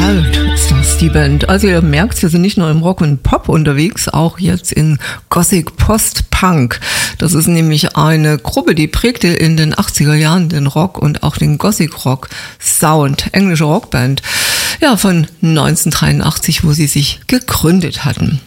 Asphalt ist das die Band. Also ihr merkt, wir sind nicht nur im Rock und Pop unterwegs, auch jetzt in Gothic Post-Punk. Das ist nämlich eine Gruppe, die prägte in den 80er Jahren den Rock und auch den Gothic Rock Sound. Englische Rockband, ja, von 1983, wo sie sich gegründet hatten.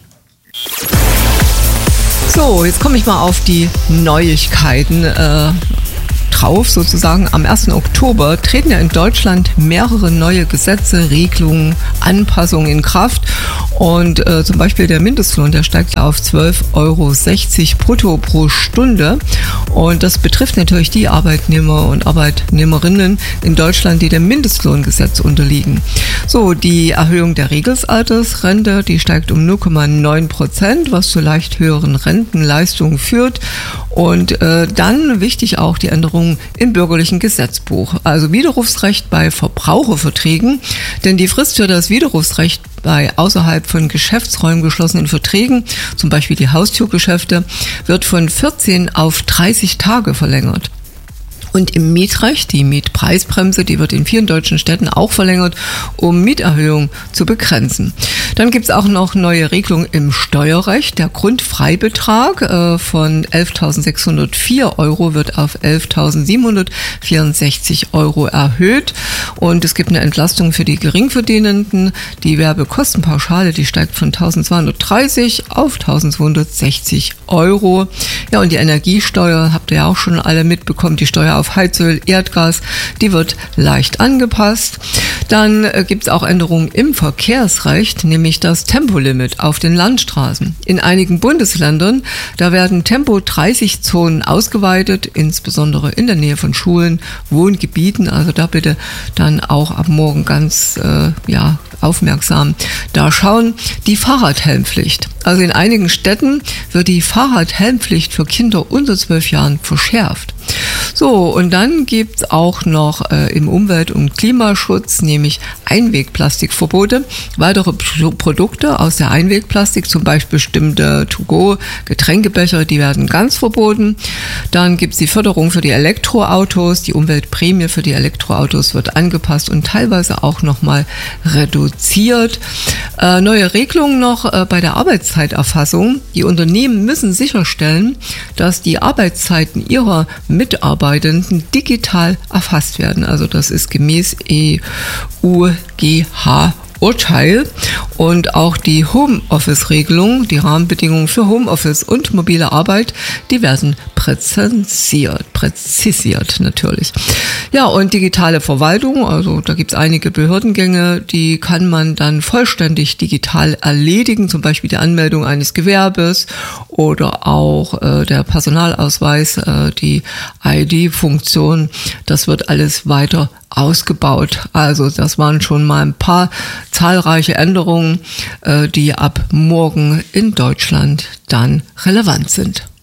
So, jetzt komme ich mal auf die Neuigkeiten drauf, sozusagen. Am 1. Oktober treten ja in Deutschland mehrere neue Gesetze, Regelungen, Anpassungen in Kraft. Und zum Beispiel der Mindestlohn, der steigt auf 12,60 € brutto pro Stunde. Und das betrifft natürlich die Arbeitnehmer und Arbeitnehmerinnen in Deutschland, die dem Mindestlohngesetz unterliegen. So, die Erhöhung der Regelaltersrente, die steigt um 0,9%, was zu leicht höheren Rentenleistungen führt. Und dann wichtig auch die Änderungen im bürgerlichen Gesetzbuch. Also Widerrufsrecht bei Verbraucherverträgen, denn die Frist für das Widerrufsrecht bei außerhalb von Geschäftsräumen geschlossenen Verträgen, zum Beispiel die Haustürgeschäfte, wird von 14 auf 30 Tage verlängert. Und im Mietrecht, die Mietpreisbremse, die wird in vielen deutschen Städten auch verlängert, um Mieterhöhungen zu begrenzen. Dann gibt es auch noch neue Regelungen im Steuerrecht. Der Grundfreibetrag von 11.604 € wird auf 11.764 € erhöht. Und es gibt eine Entlastung für die Geringverdienenden. Die Werbekostenpauschale, die steigt von 1.230 auf 1.260 €. Ja, und die Energiesteuer, habt ihr ja auch schon alle mitbekommen, die Steuer auf Heizöl, Erdgas, die wird leicht angepasst. Dann gibt es auch Änderungen im Verkehrsrecht, nämlich das Tempolimit auf den Landstraßen. In einigen Bundesländern, da werden Tempo-30-Zonen ausgeweitet, insbesondere in der Nähe von Schulen, Wohngebieten. Also da bitte dann auch ab morgen ganz aufmerksam da schauen. Die Fahrradhelmpflicht. Also in einigen Städten wird die Fahrradhelmpflicht für Kinder unter 12 Jahren verschärft. So, und dann gibt's auch noch im Umwelt- und Klimaschutz, nämlich Einwegplastikverbote. Weitere Produkte aus der Einwegplastik, zum Beispiel bestimmte To-Go-Getränkebecher, die werden ganz verboten. Dann gibt's die Förderung für die Elektroautos. Die Umweltprämie für die Elektroautos wird angepasst und teilweise auch nochmal reduziert. Neue Regelungen noch bei der Arbeitszeiterfassung. Die Unternehmen müssen sicherstellen, dass die Arbeitszeiten ihrer Mitarbeitenden digital erfasst werden. Also das ist gemäß EuGH-Urteil. Und auch die Homeoffice-Regelung, die Rahmenbedingungen für Homeoffice und mobile Arbeit, die werden präzisiert natürlich. Ja, und digitale Verwaltung, also da gibt es einige Behördengänge, die kann man dann vollständig digital erledigen, zum Beispiel die Anmeldung eines Gewerbes oder auch der Personalausweis, die ID-Funktion, das wird alles weiter ausgebaut. Also das waren schon mal ein paar zahlreiche Änderungen, die ab morgen in Deutschland dann relevant sind.